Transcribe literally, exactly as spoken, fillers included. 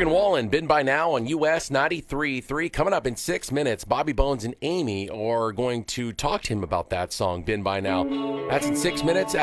Morgan Wallen, Been By Now on U S ninety-three point three. Coming up in six minutes, Bobby Bones and Amy are going to talk to him about that song, Been By Now. That's in six minutes.